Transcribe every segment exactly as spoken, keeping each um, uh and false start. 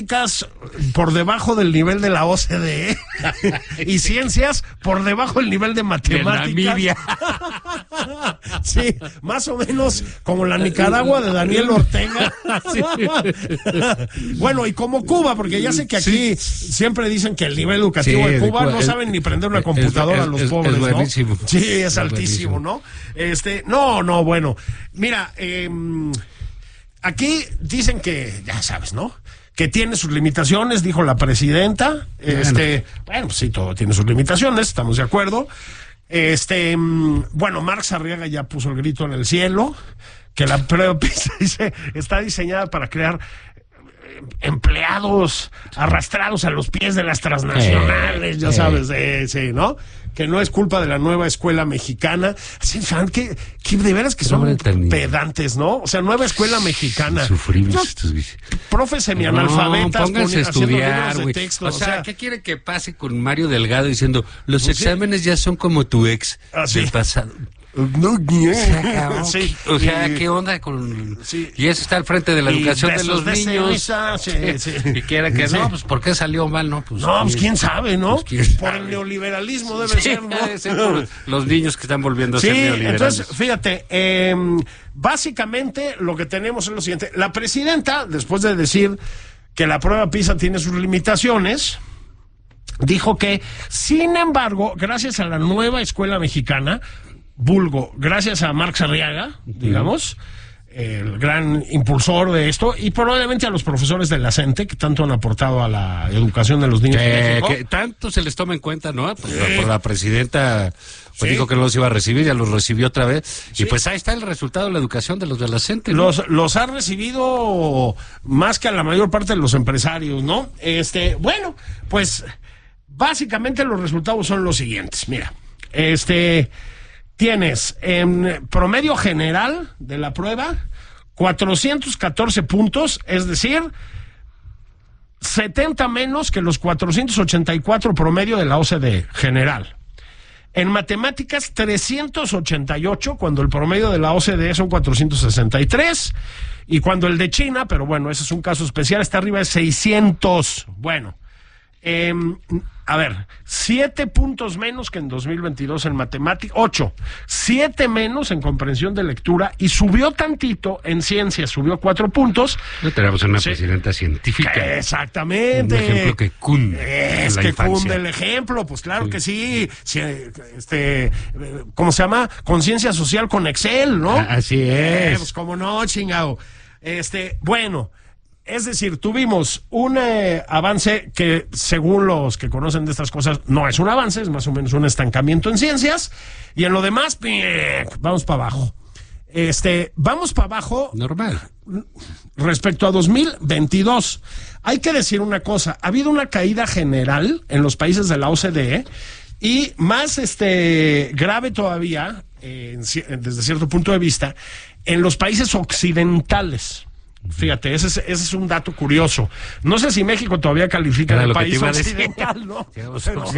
por debajo del nivel de la O C D E y ciencias por debajo del nivel de matemáticas. Sí, más o menos como la Nicaragua de Daniel Ortega. Sí. Bueno, y como Cuba, porque ya sé que aquí sí. siempre dicen que el nivel educativo sí, de Cuba no es, saben ni prender una computadora es, es, a los pobres, es buenísimo. ¿no? Sí, es, es altísimo, buenísimo. ¿no? Este, no, no, bueno, mira, eh, aquí dicen que, ya sabes, ¿no? Que tiene sus limitaciones, dijo la presidenta. Este, bueno, bueno pues sí, todo tiene sus limitaciones, estamos de acuerdo. Este, bueno, Marx Arriaga ya puso el grito en el cielo, que la prueba dice, está diseñada para crear empleados arrastrados a los pies de las transnacionales, eh, ya eh. sabes, eh, sí, ¿no? Que no es culpa de la nueva escuela mexicana. Sí, fan, que, que de veras que son pedantes, ¿no? O sea, nueva escuela mexicana. Sufrimos no, estos profes semianalfabetas. No, pónganse a estudiar, güey. Texto, o, sea, o sea, ¿qué quiere que pase con Mario Delgado diciendo los ¿sí? exámenes ya son como tu ex ah, del sí. pasado? No, yeah. sí. O sea, y, ¿qué onda con...? Sí. Y eso está al frente de la educación de los de niños. Esa, sí, sí. Y quiera que sí. no, pues ¿por qué salió mal? No, pues, no, pues quién sabe, ¿no? Pues, ¿quién por sabe? El neoliberalismo debe sí, ser, ¿no? Debe ser por los niños que están volviendo a sí, ser neoliberales. Entonces, fíjate, eh, básicamente lo que tenemos es lo siguiente. La presidenta, después de decir que la prueba PISA tiene sus limitaciones, dijo que, sin embargo, gracias a la nueva escuela mexicana, vulgo, gracias a Marx Arriaga, digamos, el gran impulsor de esto, y probablemente a los profesores de la CENTE, que tanto han aportado a la educación de los niños. Eh, en que tanto se les toma en cuenta, ¿no? Por, sí. por la presidenta, pues sí. dijo que no los iba a recibir, ya los recibió otra vez, sí. y pues ahí está el resultado de la educación de los de la CENTE, ¿no? Los, los ha recibido más que a la mayor parte de los empresarios, ¿no? Este, bueno, pues, básicamente los resultados son los siguientes, mira, este... Tienes en promedio general de la prueba cuatrocientos catorce puntos, es decir, setenta menos que los cuatrocientos ochenta y cuatro promedio de la O C D E general. En matemáticas, trescientos ochenta y ocho, cuando el promedio de la O C D E son cuatrocientos sesenta y tres, y cuando el de China, pero bueno, ese es un caso especial, está arriba de seiscientos. Bueno, eh, a ver, siete puntos menos que en dos mil veintidós en matemáticas, ocho, siete menos en comprensión de lectura, y subió tantito en ciencias, subió cuatro puntos. No tenemos una sí. presidenta científica. Que exactamente. Un ejemplo que cunde. Es la que infancia. cunde el ejemplo, pues claro sí. que sí. sí. Este, ¿cómo se llama? Conciencia social con Excel, ¿no? Ah, así es. Eh, pues cómo no, chingado. Este, bueno. Es decir, tuvimos un eh, avance que, según los que conocen de estas cosas, no es un avance, es más o menos un estancamiento en ciencias, y en lo demás, ¡pic! Vamos para abajo. Este, vamos para abajo. Normal. Respecto a dos mil veintidós. Hay que decir una cosa, ha habido una caída general en los países de la O C D E, y más este grave todavía, eh, desde cierto punto de vista, en los países occidentales. Fíjate, ese es, ese es un dato curioso. No sé si México todavía califica de país occidental, ¿no? Pero,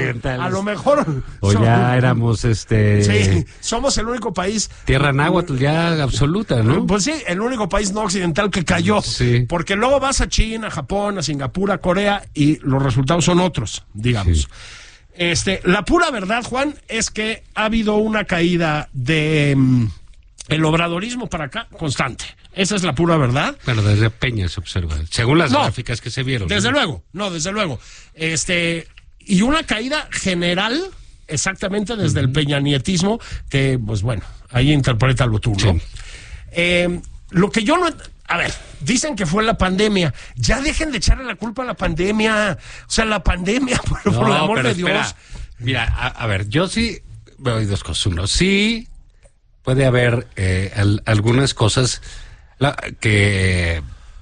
a lo mejor... O somos, ya éramos, este... Sí, somos el único país... Tierra náhuatl ya absoluta, ¿no? Pues sí, el único país no occidental que cayó. Sí. Porque luego vas a China, a Japón, a Singapur, a Corea, y los resultados son otros, digamos. Sí. Este, la pura verdad, Juan, es que ha habido una caída de... Um, el obradorismo para acá, constante. Esa es la pura verdad. Bueno, desde Peña se observa, según las no, gráficas que se vieron. Desde ¿no? luego, no, desde luego. Este, y una caída general, exactamente desde uh-huh. el peñanietismo, que, pues bueno, ahí interpreta lo tú, ¿no? Sí. Eh, lo que yo no... A ver, dicen que fue la pandemia. Ya dejen de echarle la culpa a la pandemia. O sea, la pandemia, por, no, por el amor pero de espera. Dios. Mira, a, a ver, yo sí veo dos cosas. Uno, sí puede haber eh, al, algunas cosas la, que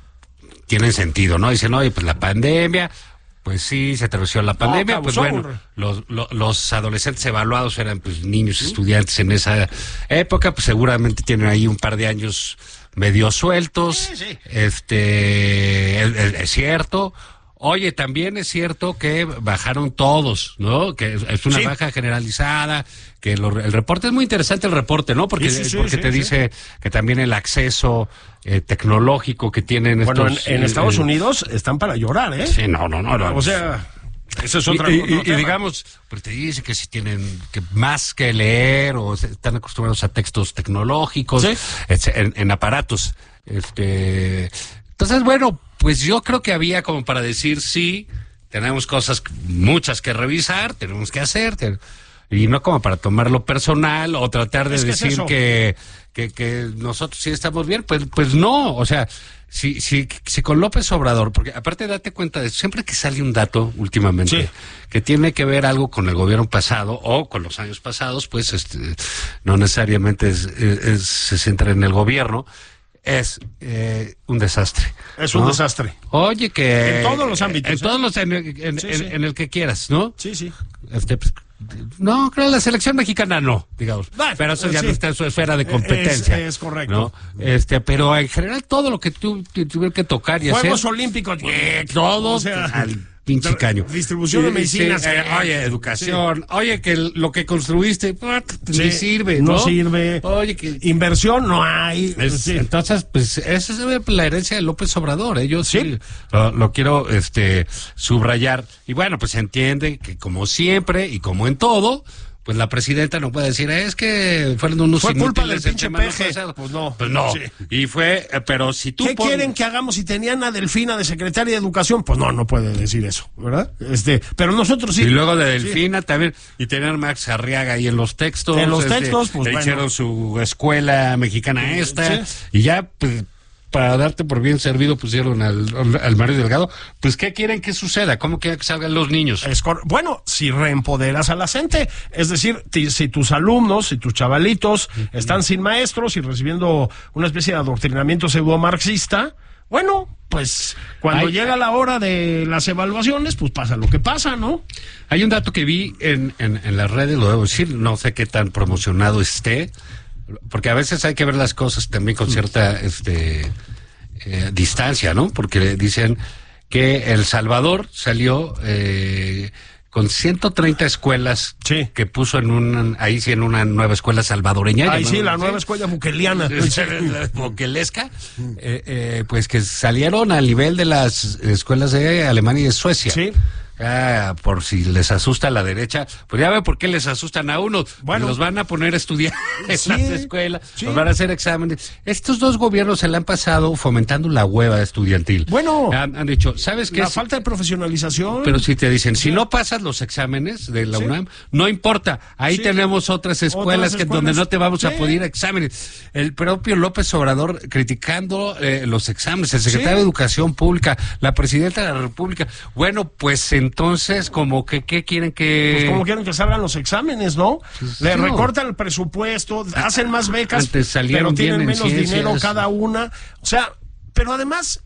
tienen sentido, ¿no? Dicen, oye, pues la pandemia, pues sí, se atravesó la pandemia, no, pues bueno, los, los, los adolescentes evaluados eran pues niños, ¿sí? estudiantes en esa época, pues seguramente tienen ahí un par de años medio sueltos, sí, sí. este, es, es cierto. Oye, también es cierto que bajaron todos, ¿no? Que es, es una Sí. baja generalizada, que lo- el reporte es muy interesante el reporte, ¿no? Porque, Sí, sí, sí, porque sí, te sí. dice que también el acceso eh, tecnológico que tienen Bueno, en, estos... en eh, Estados eh, Unidos están para llorar, ¿eh? Sí, no, no, no. no. O sea, eso es otra y, y- otro y tema. digamos, pues te dice que si tienen que más que leer o se- están acostumbrados a textos tecnológicos, Sí. etce- en, en aparatos. Este, entonces, bueno, pues yo creo que había como para decir sí, tenemos cosas muchas que revisar, tenemos que hacer, te- y no como para tomarlo personal o tratar de Es que es decir eso. que, que, que nosotros sí estamos bien, pues, pues no, o sea, si, si, si con López Obrador, porque aparte date cuenta de siempre que sale un dato últimamente Sí. que tiene que ver algo con el gobierno pasado o con los años pasados, pues este, no necesariamente es- es- es- se centra en el gobierno, es eh, un desastre. Es un ¿no? desastre. Oye, que... En todos los ámbitos, En ¿eh? todos los... En, en- Sí, en- sí. en el que quieras, ¿no? Sí, sí. Este, pues, no, creo que la selección mexicana no, digamos. Bueno, pero eso ya sí. no está en su esfera de competencia. Es- es correcto. ¿no? Este, pero en general todo lo que tú tu- tuvieras que tocar y Juegos hacer... Olímpicos. Eh, todo O sea, al pinche caño. distribución de Sí, medicinas. sí, eh, oye, educación. Oye, que el- lo que construiste ah, Sí, ni sirve, no ¿no? sirve. Oye, que... Inversión no hay. Es- Sí. Entonces, pues esa es la herencia de López Obrador, ¿eh? Yo sí, Sí. Lo, lo quiero este subrayar. Y bueno, pues se entiende que como siempre y como en todo, pues la presidenta no puede decir, es que fueron unos Fue culpa inútiles del el pinche tema no peje. pasado". Pues no. Pues no. Sí. Y fue, eh, pero si tú ¿Qué pon- quieren que hagamos si tenían a Delfina de secretaria de Educación? Pues no, no puede decir eso, ¿verdad? Este, pero nosotros sí. Y luego de Sí. Delfina también, y tener Max Arriaga ahí en los textos. En los este, textos, pues, le bueno. hicieron su escuela mexicana esta, Sí. y ya, pues, para darte por bien servido, pusieron al, al Mario Delgado. Pues, ¿qué quieren que suceda? ¿Cómo quieren que salgan los niños? Es cor- bueno, si reempoderas a la gente, es decir, ti- si tus alumnos, si tus chavalitos están sin maestros y recibiendo una especie de adoctrinamiento pseudo-marxista, bueno, pues cuando Ay, llega la hora de las evaluaciones, pues pasa lo que pasa, ¿no? Hay un dato que vi en, en, en las redes, lo debo decir, no sé qué tan promocionado esté, porque a veces hay que ver las cosas también con cierta este eh, distancia, ¿no? Porque dicen que El Salvador salió eh, con ciento treinta escuelas Sí. que puso en un, ahí sí en una nueva escuela salvadoreña. Ahí sí, llamada- la nueva escuela buqueliana. Boquelesca, eh, eh, pues que salieron al nivel de las escuelas de Alemania y de Suecia. Sí. Ah, por si les asusta la derecha, pues ya ve por qué les asustan a uno. Bueno. Los van a poner a estudiar en Sí, las escuelas, sí. los van a hacer exámenes. Estos dos gobiernos se le han pasado fomentando la hueva estudiantil. Bueno. Han, han dicho, ¿sabes qué? La es? falta de profesionalización. Pero si te dicen, si no pasas los exámenes de la Sí. UNAM, no importa, ahí Sí. tenemos otras escuelas, Otras que escuelas. donde no te vamos a Sí. poder exámenes. El propio López Obrador criticando eh, los exámenes, el secretario Sí. de Educación Pública, la presidenta de la República. Bueno, pues entonces, como que, ¿qué quieren que...? Pues como quieren que salgan los exámenes, ¿no? Le no. recortan el presupuesto, hacen más becas, Antes salieron pero tienen bien en menos ciencias. dinero cada una. O sea, pero además,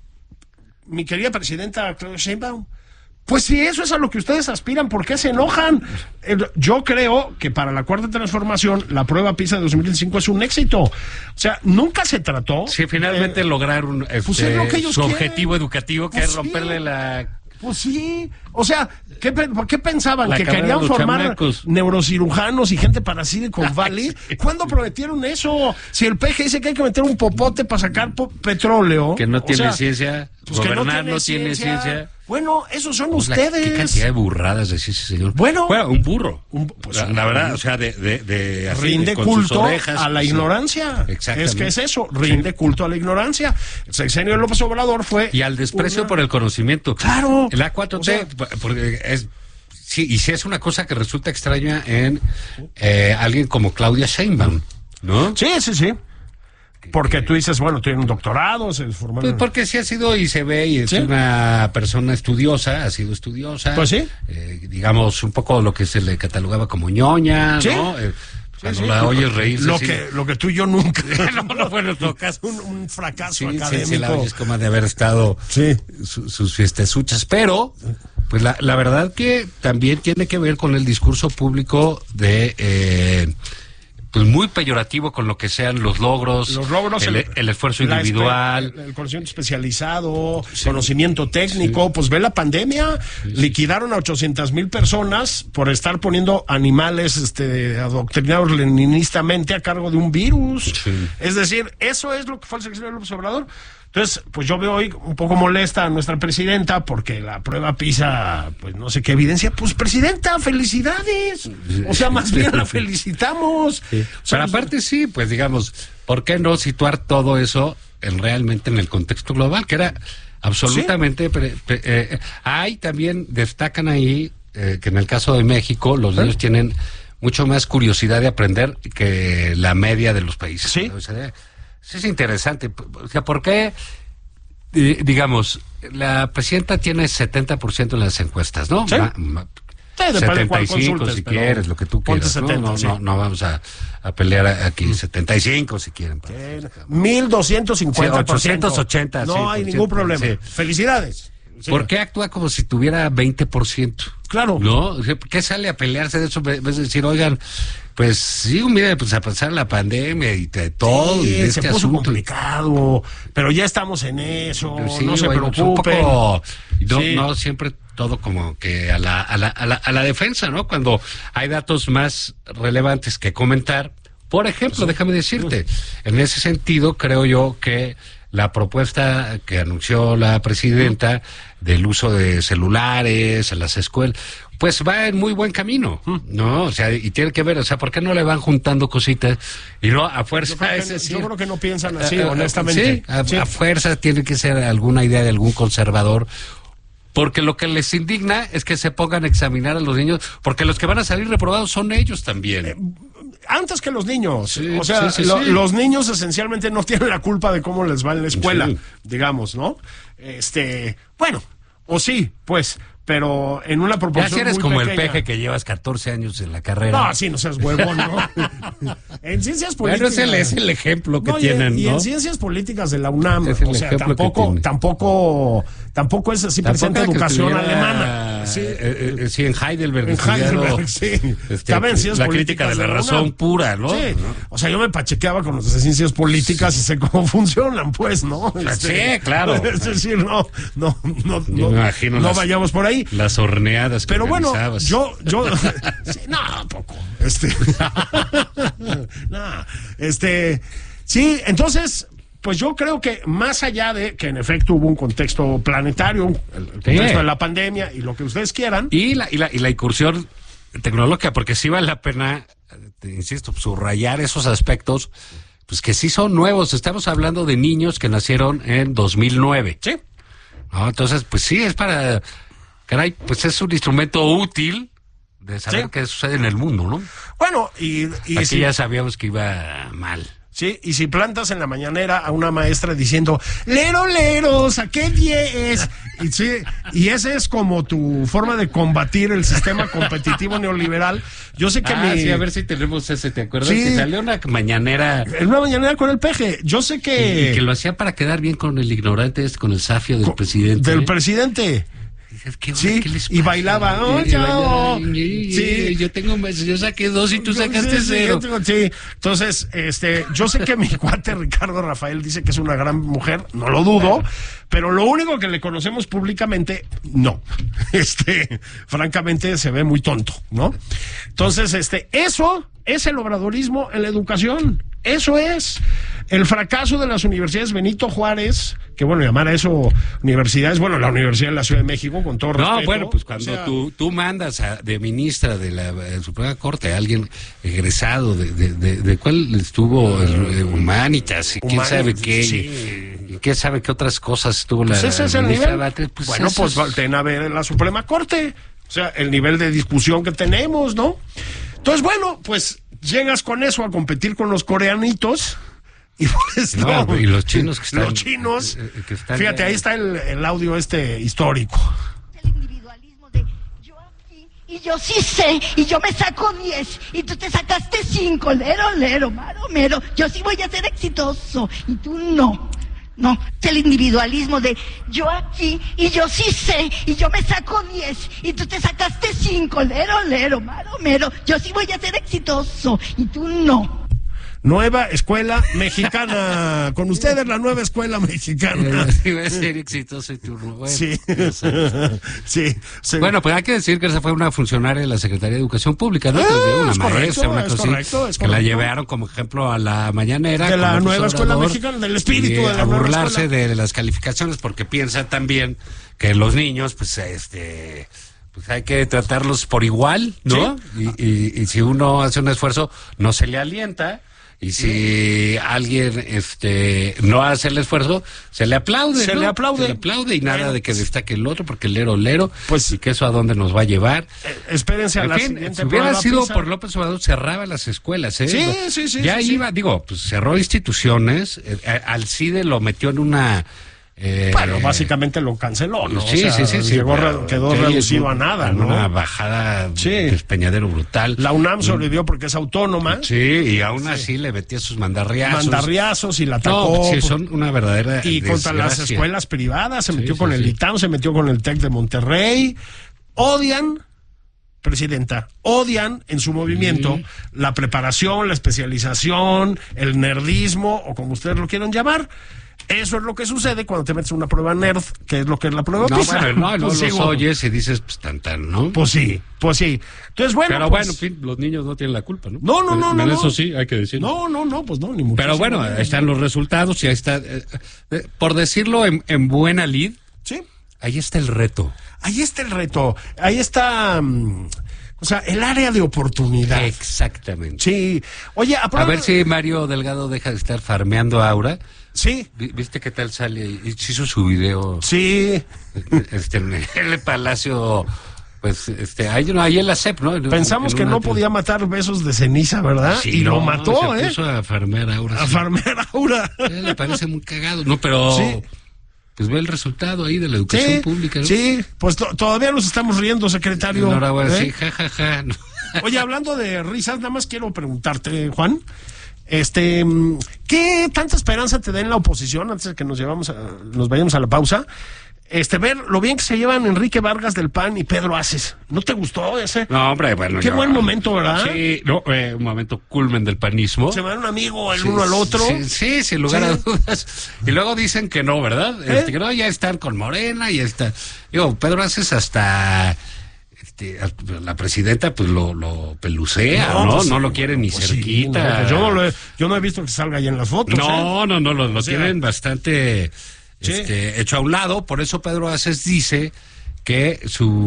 mi querida presidenta Claudia Sheinbaum, pues si eso es a lo que ustedes aspiran, ¿por qué se enojan? Eh, Yo creo que para la cuarta transformación, la prueba PISA de dos mil veinticinco es un éxito. O sea, nunca se trató. Sí, finalmente eh, lograron este, pues es lo que ellos su quieren. objetivo educativo, que Pues es sí. romperle la... Pues sí, o sea, ¿qué, pe- ¿por qué pensaban La que carrera querían de los formar chamacos. neurocirujanos y gente para Silicon Valley? ¿Cuándo prometieron eso? Si el P G dice que hay que meter un popote para sacar po- petróleo. Que no o tiene sea, ciencia, pues que gobernar no tiene ciencia. Bueno, esos son Pues la- ¿Qué ustedes. cantidad de burradas decía ese señor? Bueno. un burro. Un- pues, la, un- la verdad, o sea, de... de, de así, Rinde con sus culto orejas, a la sí. ignorancia. Exactamente. Es que es eso, rinde culto a la ignorancia. El sexenio de López Obrador fue... Y al desprecio una- por el conocimiento. Claro. La cuatro T, O sea, p- porque es... Sí, y sí es una cosa que resulta extraña en eh, alguien como Claudia Sheinbaum, ¿no? Sí, sí, sí. Porque tú dices, bueno, tiene un doctorado, se formó Pues en... porque sí ha sido y se ve y es ¿Sí? una persona estudiosa, ha sido estudiosa. Pues sí. Eh, digamos, un poco lo que se le catalogaba como ñoña, Sí. ¿no? Eh, cuando sí. la oyes reírse. Lo sí. que, lo que tú y yo nunca. no, no fue nuestro caso. un, un fracaso Sí, sí, académico. sí, la oyes como de haber estado Sí. su- sus fiestesuchas, pero pues la, la verdad que también tiene que ver con el discurso público de eh, pues muy peyorativo con lo que sean los logros, los logros el, el, el esfuerzo individual, el, el conocimiento especializado, sí. conocimiento técnico, sí. pues ve la pandemia, sí, sí. liquidaron a ochocientas mil personas por estar poniendo animales este, adoctrinados leninistamente a cargo de un virus, sí. es decir, eso es lo que fue el sexenio de López Obrador. Entonces, pues yo veo hoy un poco molesta a nuestra presidenta porque la prueba PISA, pues no sé qué evidencia. Pues, presidenta, felicidades. O sea, más bien la felicitamos. Sí. O sea, pero aparte sí, pues digamos, ¿por qué no situar todo eso en, realmente en el contexto global? Que era absolutamente... ¿Sí? Pre, pre, eh, hay también, destacan ahí, eh, que en el caso de México, los niños ¿Eh? tienen mucho más curiosidad de aprender que la media de los países. Sí. O sea, sí, es interesante. O sea, ¿por qué, digamos, la presidenta tiene setenta por ciento en las encuestas, ¿no? Sí. Ma, ma, sí, setenta y cinco si quieres, lo que tú quieras. setenta, ¿no? No, sí. no, no vamos a, a pelear aquí. Mm. setenta y cinco si quieren. mil doscientos cincuenta. Sí, ochocientos ochenta. No sí, hay ningún problema. Sí. Felicidades. Sí. ¿Por qué actúa como si tuviera veinte por ciento? Claro. ¿No? ¿Qué sale a pelearse de eso? Es decir, oigan, pues sí, mire, pues a pasar la pandemia y de todo. Sí, y de se este puso asunto. complicado, pero ya estamos en eso, sí, no se bueno, preocupen. Un poco, no, sí. no siempre todo como que a la, a la, a la, a la defensa, ¿no? Cuando hay datos más relevantes que comentar. Por ejemplo, sí. déjame decirte, en ese sentido creo yo que la propuesta que anunció la presidenta del uso de celulares en las escuelas, pues va en muy buen camino, ¿no? O sea, y tiene que ver, o sea, ¿por qué no le van juntando cositas? Y no, a fuerza... Yo creo que, es decir, yo creo que no piensan así, a, a, honestamente. Sí, a, sí. a fuerza tiene que ser alguna idea de algún conservador, porque lo que les indigna es que se pongan a examinar a los niños, porque los que van a salir reprobados son ellos también. Eh, antes que los niños, sí, o sea, sí, sí, lo, sí. los niños esencialmente no tienen la culpa de cómo les va en la escuela, sí. digamos, ¿no? Este, bueno, o sí, pues, pero en una proporción ya si eres muy como pequeña. El Peje que llevas catorce años en la carrera. No, sí, no seas huevón, ¿no? En ciencias políticas... Bueno, es el, es el ejemplo que no, tienen, y, ¿no? Y en ciencias políticas de la UNAM, es el o sea, ejemplo tampoco, tampoco, tampoco es así presente educación alemana. Sí, eh, eh, sí, en Heidelberg. En Heidelberg, sí. Este, la crítica de la, de la razón UNAM. Pura, ¿no? Sí. ¿no? O sea, yo me pachequeaba con los de ciencias políticas sí. y sé cómo funcionan, pues, ¿no? Este, sí, claro. Es decir, no, no, no, yo no, me imagino no las, vayamos por ahí. Las horneadas que Pero bueno, yo, yo, sí, no, poco. Este, no, este, sí, entonces, pues yo creo que más allá de que en efecto hubo un contexto planetario, el, el contexto sí. de la pandemia y lo que ustedes quieran. Y la, y la, y la incursión tecnológica, porque sí vale la pena, te insisto, subrayar esos aspectos, pues que sí son nuevos. Estamos hablando de niños que nacieron en dos mil nueve. Sí. ¿No? Entonces, pues sí, es para, caray, pues es un instrumento útil de saber sí. qué sucede en el mundo, ¿no? Bueno, y... y Aquí si, ya sabíamos que iba mal. Sí, y si plantas en la mañanera a una maestra diciendo, lero, lero, saqué diez, y, sí, y esa es como tu forma de combatir el sistema competitivo neoliberal. Yo sé que ah, mi... sí, a ver si tenemos ese, ¿te acuerdas? Sí. Que salió una mañanera... En una mañanera con el Peje, yo sé que... Y, y que lo hacía para quedar bien con el ignorante este, con el zafio del con, presidente. Del ¿eh? presidente. ¿Qué, sí, ¿qué les y bailaba, oh, y, yo, y, y, sí. yo tengo, yo saqué dos y tú sacaste sí, cero. Sí, tengo, sí, entonces, este, yo sé que mi cuate Ricardo Rafael dice que es una gran mujer, no lo dudo, pero lo único que le conocemos públicamente, no, este, francamente se ve muy tonto, ¿no? Entonces, este, eso es el obradorismo en la educación. Eso es el fracaso de las universidades Benito Juárez, que bueno, llamar a eso universidades, bueno, la Universidad de la Ciudad de México, con todo respeto. No, bueno, pues cuando o sea, tú, tú mandas a, de ministra de la, de la Suprema Corte a alguien egresado, de, de, de, de cuál estuvo el, el Humanitas, y quién Humanitas, sabe qué, sí. y, y quién sabe qué otras cosas estuvo pues la ese es el nivel. Batres, pues bueno, pues volteen a ver en la Suprema Corte, o sea, el nivel de discusión que tenemos, ¿no? Entonces, bueno, pues llegas con eso a competir con los coreanitos y pues no, no y los chinos que están, los chinos eh, que están fíjate ya... ahí está el, el audio este histórico. El individualismo de yo aquí y yo sí sé y yo me saco diez y tú te sacaste cinco, lero, lero, maro, mero, yo sí voy a ser exitoso y tú no. No, es el individualismo de yo aquí y yo sí sé y yo me saco diez y tú te sacaste cinco, lero, lero, maro, mero, yo sí voy a ser exitoso y tú no. Nueva Escuela Mexicana. Con ustedes la Nueva Escuela Mexicana. Iba a ser exitoso y turno. Bueno, Sí. sí, sí. Bueno, pues hay que decir que esa fue una funcionaria de la Secretaría de Educación Pública, ¿no? Eh, Entonces, una es maestra, correcto, una es cosa así, correcto, es que la correcto. llevaron como ejemplo a la mañanera. De con la López Nueva Escuela Obrador, Mexicana, del espíritu y de la a Nueva burlarse Escuela. de, de las calificaciones, porque piensa también que los niños, pues, este... pues hay que tratarlos por igual, ¿no? Sí. Y, y, y si uno hace un esfuerzo, no se le alienta. Y si alguien este no hace el esfuerzo, se le aplaude, Se ¿no? le aplaude. Se le aplaude y nada Bueno, de que pues- destaque el otro, porque el lero, lero, Pues- y que eso a dónde nos va a llevar. Eh, espérense a En la fin, siguiente si hubiera prueba sido PISA. por López Obrador, cerraba las escuelas, ¿eh? Sí, sí, sí, Ya sí, sí. iba, digo, pues cerró instituciones, eh, eh, al CIDE lo metió en una... Eh, Bueno, básicamente lo canceló, ¿no? Sí, O sea, sí, sí, sí. llegó re- pero- quedó sí, reducido en- a nada, en ¿no? Una bajada, Sí. despeñadero brutal. La UNAM sobrevivió porque es autónoma. Sí, y aún así le metía sus mandarriazos. Mandarriazos y la atacó. No, sí, son una verdadera Y contra las desgracia. escuelas privadas, se Sí, metió sí, con el sí. ITAM, se metió con el TEC de Monterrey. Odian, presidenta, odian en su movimiento la preparación, la especialización, el nerdismo, o como ustedes lo quieran llamar. Eso es lo que sucede cuando te metes una prueba nerd, que es lo que es la prueba No, PISA. bueno, no, no Pues los digo, oyes y dices, pues tan tan, ¿no? Pues sí, pues sí. Entonces, bueno. Pero pues, bueno, en fin, los niños no tienen la culpa, ¿no? No, no, no, no, Pero no. Eso sí, hay que decirlo. No, no, no, pues no, ni mucho. Pero bueno, ahí están los resultados y ahí está, eh, eh, por decirlo en, en buena lid, Sí. ahí está el reto. Ahí está el reto. Ahí está. mm, o sea, el área de oportunidad. Exactamente. Sí. Oye, A prueba- ver si Mario Delgado deja de estar farmeando a Aura. Sí, Vi- ¿Viste qué tal sale? Y hizo su video sí. este, en el Palacio, pues, este, ahí, no, ahí en la C E P, ¿no? En- Pensamos en que una- no podía matar besos de ceniza, ¿verdad? Sí, y lo no, mató, se ¿eh? puso a farmear a Aura. A sí. farmear Aura. A él le parece muy cagado, ¿no? Pero, Sí. pues ve el resultado ahí de la educación Sí, pública, ¿no? sí. Pues to- todavía nos estamos riendo, secretario. Enhorabuena, ¿eh? sí, jajaja. Ja, ja, no. Oye, hablando de risas, nada más quiero preguntarte, Juan. Este, mm, ¿qué tanta esperanza te da en la oposición antes de que nos llevamos a, nos vayamos a la pausa? Este, ver lo bien que se llevan Enrique Vargas del P A N y Pedro Aces. ¿No te gustó ese? No, hombre, bueno. Qué yo- buen momento, ¿verdad? Sí, no, eh, un momento culmen del panismo. Se van un amigo el Sí, uno al otro. Sí, sí, sin lugar Sí. a dudas. Y luego dicen que no, ¿verdad? ¿Eh? Este, que no, ya están con Morena, ya está. Digo, Pedro Aces hasta este, la presidenta pues lo, lo pelucea, ¿no? No, pues, lo quiere ni pues sí, cerquita. no, pues yo, no lo he, yo no he visto que salga ahí en las fotos. ¿eh? No, no, no, lo, lo O sea, tienen bastante Sí. este, hecho a un lado. Por eso Pedro Aces dice que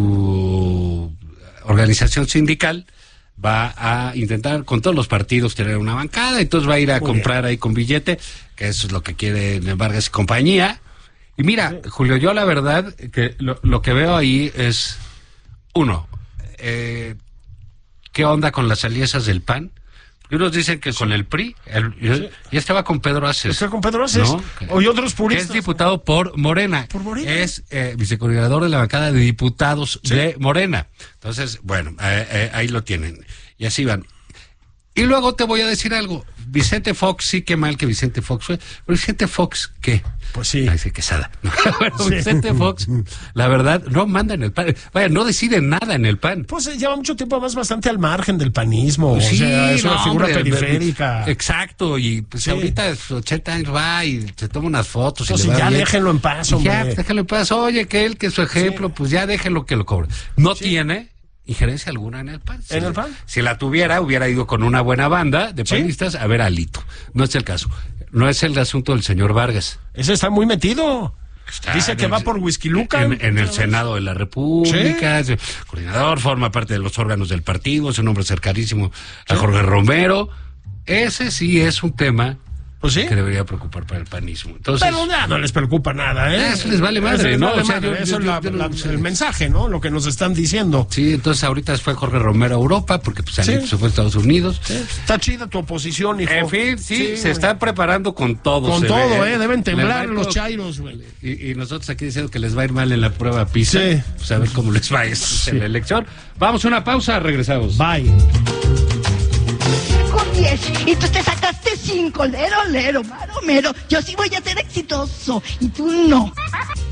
su organización sindical va a intentar con todos los partidos tener una bancada, entonces va a ir a Muy comprar ahí con billete, que eso es lo que quiere Vargas y compañía. Y mira, Julio, yo la verdad que lo, lo que veo ahí es, uno, eh, ¿qué onda con las alianzas del P A N? Y unos dicen que con el P R I, el, Sí. ya estaba con Pedro Aces. Estoy con Pedro Aces. ¿no? O y otros Que puristas. es diputado por Morena. Por Morena. Es eh, vicecoordinador de la bancada de diputados Sí. de Morena. Entonces, bueno, eh, eh, ahí lo tienen. Y así van. Y luego te voy a decir algo. Vicente Fox, sí, qué mal que Vicente Fox fue. Pero Vicente Fox, ¿qué? Pues sí. Ay, sí, quesada. Bueno, Sí. Vicente Fox, la verdad, no manda en el P A N. Vaya, no decide nada en el P A N. Pues eh, lleva mucho tiempo más bastante al margen del panismo. Sí, o sea, es una no, figura hombre, periférica. Exacto, y pues Sí. ahorita a sus ochenta años va y se toma unas fotos. Entonces y le va ya bien. déjenlo en paz, Y hombre. Ya, déjenlo en paz. Oye, que él, que su ejemplo, pues ya déjenlo que lo cobre. No Sí. tiene injerencia alguna en el P A N. ¿En Si- el P A N? Si la tuviera, hubiera ido con una buena banda de Sí. panistas a ver a Alito. No es el caso. No es el asunto del señor Vargas. Ese está muy metido. Está Dice que en va el- por Whisky Luca. En, en el Senado de la República, es coordinador, forma parte de los órganos del partido, es un hombre cercanísimo a Sí. Jorge Romero. Ese sí es un tema Pues sí. que debería preocupar para el panismo. Entonces, Pero ya no les preocupa nada, ¿eh? Eso les vale madre, Eso les ¿no? vale O sea, madre, yo- eso yo- es la- yo no la- sé. el mensaje, ¿no? Lo que nos están diciendo. sí, entonces ahorita fue Jorge Romero a Europa, porque pues, Sí. Alito se fue a Estados Unidos. Sí. Está chida tu oposición, hijo. En fin, sí, se güey. están preparando con todo. Con se todo, ve, ¿eh? Deben Les temblar va a los todo. chairos, güey. Y, y nosotros aquí diciendo que les va a ir mal en la prueba PISA. Sí. Pues a ver cómo les va esto Sí. en la elección. Vamos a una pausa, regresamos. Bye. Con diez. Y tú te sacaste cinco. Lero, lero, maro, mero. Yo sí voy a ser exitoso. Y tú no.